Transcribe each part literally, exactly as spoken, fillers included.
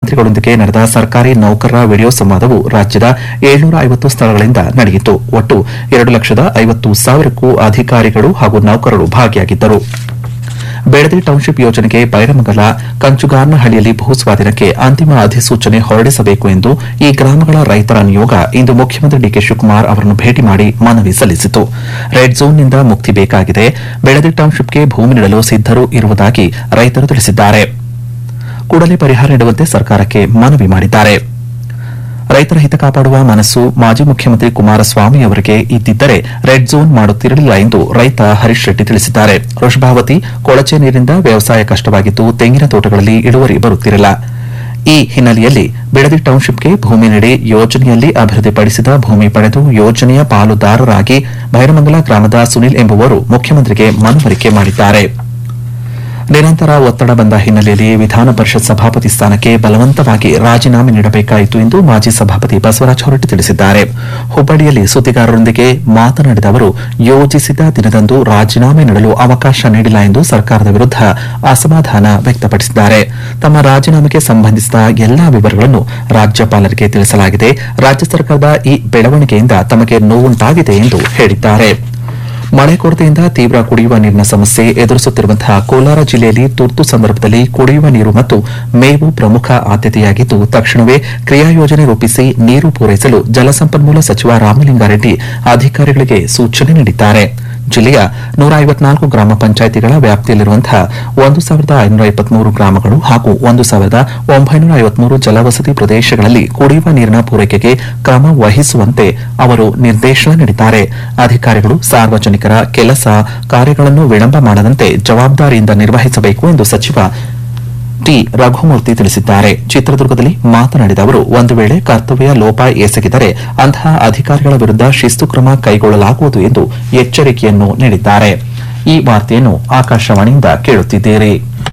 ಮುಖ್ಯಮಂತ್ರಿಗಳೊಂದಿಗೆ ನಡೆದ ಸರ್ಕಾರಿ ನೌಕರರ ವಿಡಿಯೋ ಸಂವಾದವು ರಾಜ್ಯದ ಏಳ್ನೂರ ಐವತ್ತು ಸ್ಥಳಗಳಿಂದ ನಡೆಯಿತು. ಒಟ್ಟು ಎರಡು ಲಕ್ಷದ ಐವತ್ತು ಸಾವಿರಕ್ಕೂ ಅಧಿಕಾರಿಗಳು ಹಾಗೂ ನೌಕರರು ಭಾಗಿಯಾಗಿದ್ದರು. ಬೆಳದಿ ಟೌನ್ಶಿಪ್ ಯೋಜನೆಗೆ ಬೈರಮಂಗಲ ಕಂಚುಗಾರ್ನಹಳ್ಳಿಯಲ್ಲಿ ಭೂಸ್ವಾಧೀನಕ್ಕೆ ಅಂತಿಮ ಅಧಿಸೂಚನೆ ಹೊರಡಿಸಬೇಕು ಎಂದು ಈ ಗ್ರಾಮಗಳ ರೈತರ ನಿಯೋಗ ಇಂದು ಮುಖ್ಯಮಂತ್ರಿ ಡಿಕೆ ಶಿವಕುಮಾರ್ ಅವರನ್ನು ಭೇಟಿ ಮಾಡಿ ಮನವಿ ಸಲ್ಲಿಸಿತು. ರೆಡ್ ಝೋನ್ನಿಂದ ಮುಕ್ತಿ ಬೇಕಾಗಿದೆ, ಬೆಳದಿ ಟೌನ್ಶಿಪ್ಗೆ ಭೂಮಿ ನೀಡಲು ಸಿದ್ದರು ಇರುವುದಾಗಿ ರೈತರು ತಿಳಿಸಿದ್ದಾರೆ. ಕೂಡಲೇ ಪರಿಹಾರ ನೀಡುವಂತೆ ಸರ್ಕಾರಕ್ಕೆ ಮನವಿ ಮಾಡಿದ್ದಾರೆ. ರೈತರ ಹಿತ ಕಾಪಾಡುವ ಮನಸ್ಸು ಮಾಜಿ ಮುಖ್ಯಮಂತ್ರಿ ಕುಮಾರಸ್ವಾಮಿ ಅವರಿಗೆ ಇದ್ದಿದ್ದರೆ ರೆಡ್ ಝೋನ್ ಮಾಡುತ್ತಿರಲಿಲ್ಲ ಎಂದು ರೈತ ಹರೀಶ್ ರೆಡ್ಡಿ ತಿಳಿಸಿದ್ದಾರೆ. ವೃಷಭಾವತಿ ಕೊಳಚೆ ನೀರಿನಿಂದ ವ್ಯವಸಾಯ ಕಷ್ಟವಾಗಿದ್ದು ತೆಂಗಿನ ತೋಟಗಳಲ್ಲಿ ಇಳುವರಿ ಬರುತ್ತಿರಲಿಲ್ಲ. ಈ ಹಿನ್ನೆಲೆಯಲ್ಲಿ ಬಿಡದಿ ಟೌನ್ಶಿಪ್ಗೆ ಭೂಮಿ ನೀಡಿ ಯೋಜನೆಯಲ್ಲಿ ಅಭಿವೃದ್ಧಿಪಡಿಸಿದ ಭೂಮಿ ಪಡೆದು ಯೋಜನೆಯ ಪಾಲುದಾರರಾಗಿ ಬೈರಮಂಗಲ ಗ್ರಾಮದ ಸುನಿಲ್ ಎಂಬುವರು ಮುಖ್ಯಮಂತ್ರಿಗೆ ಮನವರಿಕೆ ಮಾಡಿದ್ದಾರೆ. ನಿರಂತರ ಒತ್ತಡ ಬಂದ ಹಿನ್ನೆಲೆಯಲ್ಲಿ ವಿಧಾನ ಪರಿಷತ್ ಸಭಾಪತಿ ಸ್ಥಾನಕ್ಕೆ ಬಲವಂತವಾಗಿ ರಾಜೀನಾಮೆ ನೀಡಬೇಕಾಯಿತು ಎಂದು ಮಾಜಿ ಸಭಾಪತಿ ಬಸವರಾಜ ಹೊರಟ್ಟಿ ತಿಳಿಸಿದ್ದಾರೆ. ಹುಬ್ಬಳ್ಳಿಯಲ್ಲಿ ಸುದ್ದಿಗಾರರೊಂದಿಗೆ ಮಾತನಾಡಿದ ಅವರು, ಯೋಜಿಸಿದ ದಿನದಂದು ರಾಜೀನಾಮೆ ನೀಡಲು ಅವಕಾಶ ನೀಡಿಲ್ಲ ಎಂದು ಸರ್ಕಾರದ ವಿರುದ್ದ ಅಸಮಾಧಾನ ವ್ಯಕ್ತಪಡಿಸಿದ್ದಾರೆ. ತಮ್ಮ ರಾಜೀನಾಮೆಗೆ ಸಂಬಂಧಿಸಿದ ಎಲ್ಲಾ ವಿವರಗಳನ್ನು ರಾಜ್ಯಪಾಲರಿಗೆ ತಿಳಿಸಲಾಗಿದೆ. ರಾಜ್ಯ ಸರ್ಕಾರದ ಈ ಬೆಳವಣಿಗೆಯಿಂದ ತಮಗೆ ನೋವುಂಟಾಗಿದೆ ಎಂದು ಹೇಳಿದ್ದಾರೆ. ಮಳೆ ಕೊರತೆಯಿಂದ ತೀವ್ರ ಕುಡಿಯುವ ನೀರಿನ ಸಮಸ್ಯೆ ಎದುರಿಸುತ್ತಿರುವಂತಹ ಕೋಲಾರ ಜಿಲ್ಲೆಯಲ್ಲಿ ತುರ್ತು ಸಂದರ್ಭದಲ್ಲಿ ಕುಡಿಯುವ ನೀರು ಮತ್ತು ಮೇವು ಪ್ರಮುಖ ಆದ್ಯತೆಯಾಗಿದ್ದು ತಕ್ಷಣವೇ ಕ್ರಿಯಾಯೋಜನೆ ರೂಪಿಸಿ ನೀರು ಪೂರೈಸಲು ಜಲಸಂಪನ್ಮೂಲ ಸಚಿವ ರಾಮಲಿಂಗಾರೆಡ್ಡಿ ಅಧಿಕಾರಿಗಳಿಗೆ ಸೂಚನೆ ನೀಡಿದ್ದಾರೆ. ಜಿಲ್ಲೆಯ ನೂರ ಐವತ್ನಾಲ್ಕು ಗ್ರಾಮ ಪಂಚಾಯಿತಿಗಳ ವ್ಯಾಪ್ತಿಯಲ್ಲಿರುವಂತಹ ಒಂದು ಸಾವಿರದ ಐನೂರ ಇಪ್ಪತ್ಮೂರು ಗ್ರಾಮಗಳು ಹಾಗೂ ಒಂದು ಸಾವಿರದ ಒಂಬೈನೂರ ಐವತ್ಮೂರು ಜಲವಸತಿ ಪ್ರದೇಶಗಳಲ್ಲಿ ಕುಡಿಯುವ ನೀರಿನ ಪೂರೈಕೆಗೆ ಕ್ರಮ ವಹಿಸುವಂತೆ ಅವರು ನಿರ್ದೇಶನ ನೀಡಿದ್ದಾರೆ. ಅಧಿಕಾರಿಗಳು ಸಾರ್ವಜನಿಕರ ಕೆಲಸ ಕಾರ್ಯಗಳನ್ನು ವಿಳಂಬ ಮಾಡದಂತೆ ಜವಾಬ್ದಾರಿಯಿಂದ ನಿರ್ವಹಿಸಬೇಕು ಎಂದು ಸಚಿವ ಟಿ ರಘುಮೂರ್ತಿ ತಿಳಿಸಿದ್ದಾರೆ. ಚಿತ್ರದುರ್ಗದಲ್ಲಿ ಮಾತನಾಡಿದ ಅವರು, ಒಂದು ವೇಳೆ ಕರ್ತವ್ಯ ಲೋಪ ಎಸಗಿದರೆ ಅಂತಹ ಅಧಿಕಾರಿಗಳ ವಿರುದ್ದ ಶಿಸ್ತು ಕ್ರಮ ಕೈಗೊಳ್ಳಲಾಗುವುದು ಎಂದು ಎಚ್ಚರಿಕೆಯನ್ನು ನೀಡಿದ್ದಾರೆ. ಈ ವಾರ್ತೆಯನ್ನು ಆಕಾಶವಾಣಿಯಿಂದ ಕೇಳುತ್ತಿದ್ದೀರಿ.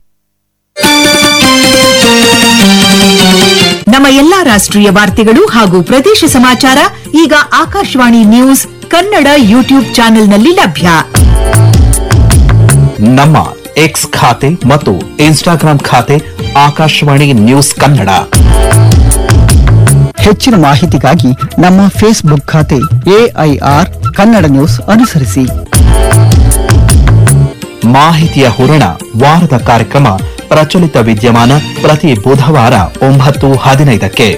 ನಮ್ಮ ಎಲ್ಲಾ ರಾಷ್ಟ್ರೀಯ ವಾರ್ತೆಗಳು ಹಾಗೂ ಪ್ರದೇಶ ಸಮಾಚಾರ ಈಗ ಆಕಾಶವಾಣಿ ನ್ಯೂಸ್ ಕನ್ನಡ ಯೂಟ್ಯೂಬ್ ಚಾನೆಲ್ನಲ್ಲಿ ಲಭ್ಯ. ನಮ್ಮ ಎಕ್ಸ್ ಖಾತೆ ಮತ್ತು ಇನ್ಸ್ಟಾಗ್ರಾಂ ಖಾತೆ ಆಕಾಶವಾಣಿ ನ್ಯೂಸ್ ಕನ್ನಡ. ಹೆಚ್ಚಿನ ಮಾಹಿತಿಗಾಗಿ ನಮ್ಮ ಫೇಸ್ಬುಕ್ ಖಾತೆ ಎಐಆರ್ ಕನ್ನಡ ನ್ಯೂಸ್ ಅನುಸರಿಸಿ. ಮಾಹಿತಿಯ ಹೂರಣ ವಾರದ ಕಾರ್ಯಕ್ರಮ ಪ್ರಚಲಿತ ವಿದ್ಯಮಾನ ಪ್ರತಿ ಬುಧವಾರ ಒಂಬತ್ತು ಹದಿನೈದಕ್ಕೆ.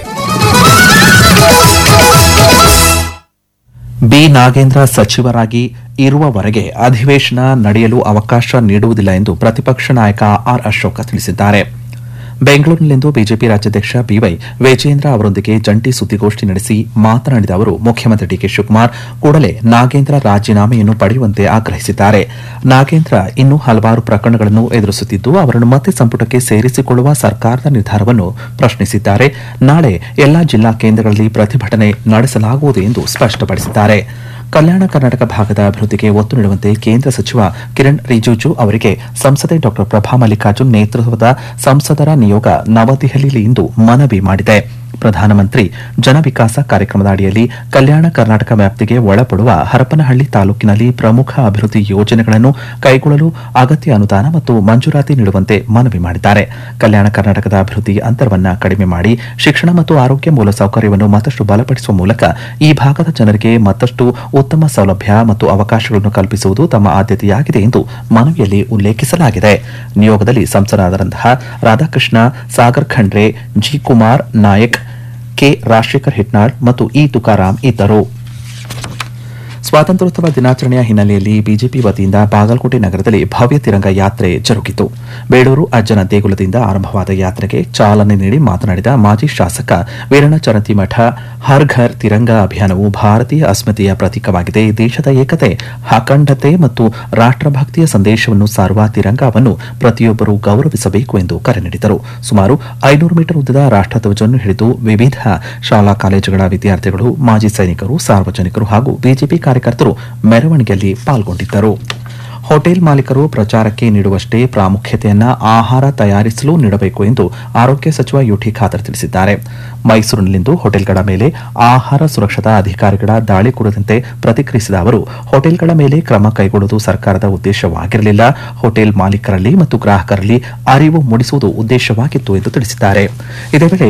ಬಿ ನಾಗೇಂದ್ರ ಸಚಿವರಾಗಿ ಇರುವವರೆಗೆ ಅಧಿವೇಶನ ನಡೆಯಲು ಅವಕಾಶ ನೀಡುವುದಿಲ್ಲ ಎಂದು ಪ್ರತಿಪಕ್ಷ ನಾಯಕ ಆರ್ ಅಶೋಕ ತಿಳಿಸಿದ್ದಾರೆ. ಬೆಂಗಳೂರಿನಲ್ಲಿಂದು ಬಿಜೆಪಿ ರಾಜ್ಯಾಧ್ಯಕ್ಷ ಬಿವೈ ವಿಜಯೇಂದ್ರ ಅವರೊಂದಿಗೆ ಜಂಟಿ ಸುದ್ದಿಗೋಷ್ಠಿ ನಡೆಸಿ ಮಾತನಾಡಿದ ಅವರು, ಮುಖ್ಯಮಂತ್ರಿ ಡಿಕೆ ಶಿವಕುಮಾರ್ ಕೂಡಲೇ ನಾಗೇಂದ್ರ ರಾಜೀನಾಮೆಯನ್ನು ಪಡೆಯುವಂತೆ ಆಗ್ರಹಿಸಿದ್ದಾರೆ. ನಾಗೇಂದ್ರ ಇನ್ನೂ ಹಲವಾರು ಪ್ರಕರಣಗಳನ್ನು ಎದುರಿಸುತ್ತಿದ್ದು ಅವರನ್ನು ಮತ್ತೆ ಸಂಪುಟಕ್ಕೆ ಸೇರಿಸಿಕೊಳ್ಳುವ ಸರ್ಕಾರದ ನಿರ್ಧಾರವನ್ನು ಪ್ರಶ್ನಿಸಿದ್ದಾರೆ. ನಾಳೆ ಎಲ್ಲಾ ಜಿಲ್ಲಾ ಕೇಂದ್ರಗಳಲ್ಲಿ ಪ್ರತಿಭಟನೆ ನಡೆಸಲಾಗುವುದು ಎಂದು ಸ್ಪಷ್ಟಪಡಿಸಿದ್ದಾರೆ. ಕಲ್ಯಾಣ ಕರ್ನಾಟಕ ಭಾಗದ ಅಭಿವೃದ್ಧಿಗೆ ಒತ್ತು ನೀಡುವಂತೆ ಕೇಂದ್ರ ಸಚಿವ ಕಿರಣ್ ರಿಜಿಜು ಅವರಿಗೆ ಸಂಸದೆ ಡಾ ಪ್ರಭಾ ಮಲ್ಲಿಕಾರ್ಜುನ್ ನೇತೃತ್ವದ ಸಂಸದರ ನಿಯೋಗ ನವದೆಹಲಿಯಲ್ಲಿ ಇಂದು ಮನವಿ ಮಾಡಿದೆ. ಪ್ರಧಾನಮಂತ್ರಿ ಜನವಿಕಾಸ ಕಾರ್ಯಕ್ರಮದ ಅಡಿಯಲ್ಲಿ ಕಲ್ಯಾಣ ಕರ್ನಾಟಕ ವ್ಯಾಪ್ತಿಗೆ ಒಳಪಡುವ ಹರಪನಹಳ್ಳಿ ತಾಲೂಕಿನಲ್ಲಿ ಪ್ರಮುಖ ಅಭಿವೃದ್ಧಿ ಯೋಜನೆಗಳನ್ನು ಕೈಗೊಳ್ಳಲು ಅಗತ್ಯ ಅನುದಾನ ಮತ್ತು ಮಂಜೂರಾತಿ ನೀಡುವಂತೆ ಮನವಿ ಮಾಡಿದ್ದಾರೆ. ಕಲ್ಯಾಣ ಕರ್ನಾಟಕದ ಅಭಿವೃದ್ಧಿ ಅಂತರವನ್ನು ಕಡಿಮೆ ಮಾಡಿ ಶಿಕ್ಷಣ ಮತ್ತು ಆರೋಗ್ಯ ಮೂಲಸೌಕರ್ಯವನ್ನು ಮತ್ತಷ್ಟು ಬಲಪಡಿಸುವ ಮೂಲಕ ಈ ಭಾಗದ ಜನರಿಗೆ ಮತ್ತಷ್ಟು ಉತ್ತಮ ಸೌಲಭ್ಯ ಮತ್ತು ಅವಕಾಶಗಳನ್ನು ಕಲ್ಪಿಸುವುದು ತಮ್ಮ ಆದ್ಯತೆಯಾಗಿದೆ ಎಂದು ಮನವಿಯಲ್ಲಿ ಉಲ್ಲೇಖಿಸಲಾಗಿದೆ. ನಿಯೋಗದಲ್ಲಿ ಸಂಸದರಾದಂತಹ ರಾಧಾಕೃಷ್ಣ, ಸಾಗರ್ ಖಂಡ್ರೆ, ಜಿ ಕುಮಾರ್ ನಾಯಕ್, ಕೆ ರಾಜಶೇಖರ್ ಹಿಟ್ನಾಳ್ ಮತ್ತು ಇ ತುಕಾರಾಂ ಇದ್ದರು. ಸ್ವಾತಂತ್ರ್ಯೋತ್ಸವ ದಿನಾಚರಣೆಯ ಹಿನ್ನೆಲೆಯಲ್ಲಿ ಬಿಜೆಪಿ ವತಿಯಿಂದ ಬಾಗಲಕೋಟೆ ನಗರದಲ್ಲಿ ಭವ್ಯ ತಿರಂಗ ಯಾತ್ರೆ ಜರುಗಿತು. ಬೇಳೂರು ಅಜ್ಜನ ದೇಗುಲದಿಂದ ಆರಂಭವಾದ ಯಾತ್ರೆಗೆ ಚಾಲನೆ ನೀಡಿ ಮಾತನಾಡಿದ ಮಾಜಿ ಶಾಸಕ ವೀರಣ್ಣ ಚರಂತಿಮಠ, ಹರ್ ಘರ್ ತಿರಂಗ ಅಭಿಯಾನವು ಭಾರತೀಯ ಅಸ್ಮಿತೆಯ ಪ್ರತೀಕವಾಗಿದೆ. ದೇಶದ ಏಕತೆ, ಅಖಂಡತೆ ಮತ್ತು ರಾಷ್ಟ್ರಭಕ್ತಿಯ ಸಂದೇಶವನ್ನು ಸಾರುವ ತಿರಂಗವನ್ನು ಪ್ರತಿಯೊಬ್ಬರೂ ಗೌರವಿಸಬೇಕು ಎಂದು ಕರೆ ನೀಡಿದರು. ಸುಮಾರು ಐನೂರು ಮೀಟರ್ ಉದ್ದದ ರಾಷ್ಟ್ರಧ್ವಜವನ್ನು ಹಿಡಿದು ವಿವಿಧ ಶಾಲಾ ಕಾಲೇಜುಗಳ ವಿದ್ಯಾರ್ಥಿಗಳು, ಮಾಜಿ ಸೈನಿಕರು, ಸಾರ್ವಜನಿಕರು ಹಾಗೂ ಬಿಜೆಪಿ ಕಾರ್ಯಕರ್ತರು ಮೆರವಣಿಗೆಯಲ್ಲಿ ಪಾಲ್ಗೊಂಡಿದ್ದರು. ಹೋಟೆಲ್ ಮಾಲೀಕರು ಪ್ರಚಾರಕ್ಕೆ ನೀಡುವಷ್ಟೇ ಪ್ರಾಮುಖ್ಯತೆಯನ್ನ ಆಹಾರ ತಯಾರಿಸಲು ನೀಡಬೇಕು ಎಂದು ಆರೋಗ್ಯ ಸಚಿವ ಯುಟಿ ಖಾದರ್ ತಿಳಿಸಿದ್ದಾರೆ. ಮೈಸೂರಿನಲ್ಲಿಂದು ಹೋಟೆಲ್ಗಳ ಮೇಲೆ ಆಹಾರ ಸುರಕ್ಷತಾ ಅಧಿಕಾರಿಗಳ ದಾಳಿ ಕುರಿತಂತೆ ಪ್ರತಿಕ್ರಿಯಿಸಿದ ಅವರು, ಹೋಟೆಲ್ಗಳ ಮೇಲೆ ಕ್ರಮ ಕೈಗೊಳ್ಳುವುದು ಸರ್ಕಾರದ ಉದ್ದೇಶವಾಗಿರಲಿಲ್ಲ, ಹೋಟೆಲ್ ಮಾಲೀಕರಲ್ಲಿ ಮತ್ತು ಗ್ರಾಹಕರಲ್ಲಿ ಅರಿವು ಮೂಡಿಸುವುದು ಉದ್ದೇಶವಾಗಿತ್ತು ಎಂದು ತಿಳಿಸಿದ್ದಾರೆ. ಇದೇ ವೇಳೆ